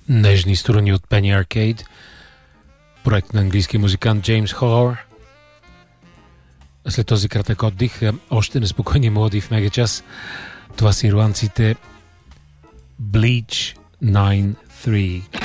Нежни струни от Penny Arcade, проект на английски музикант Джеймс Холлор. След този кратък отдих, още неспокойни мелодии в мегачас. Това са ирландците Bleach 9-3.